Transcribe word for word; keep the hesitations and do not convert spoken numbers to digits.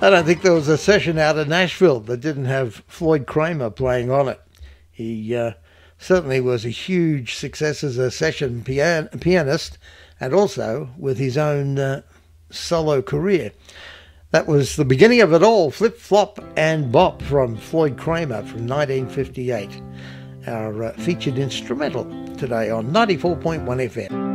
I don't think there was a session out of Nashville that didn't have Floyd Cramer playing on it. He uh, certainly was a huge success as a session pian- pianist and also with his own uh, solo career. That was the beginning of it all, Flip, Flop and Bop from Floyd Cramer from nineteen fifty-eight. Our uh, featured instrumental today on ninety-four point one F M.